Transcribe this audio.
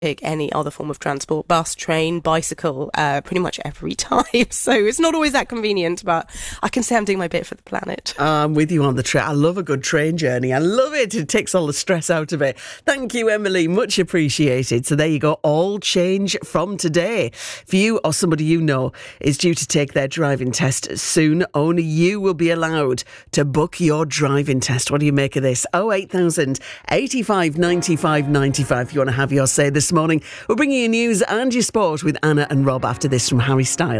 pick any other form of transport, bus, train, bicycle, pretty much every time. So it's not always that convenient, but I can say I'm doing my bit for the planet. I'm with you on the train. I love a good train journey. I love it. It takes all the stress out of it. Thank you, Emily. Much appreciated. So there you go. All change from today. If you or somebody you know is due to take their driving test soon, only you will be allowed to book your driving test. What do you make of this? 08000 85 95 95 if you want to have your say this morning. We're bringing you news and your sport with Anna and Rob after this from Harry Styles.